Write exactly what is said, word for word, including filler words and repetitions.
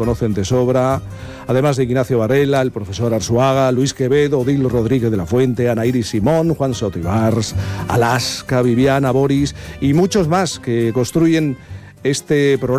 conocen de sobra, además de Ignacio Varela, el profesor Arzuaga, Luis Quevedo, Odilo Rodríguez de la Fuente, Ana Iris Simón, Juan Soto Ibars, Alaska, Viviana, Boris y muchos más que construyen este programa.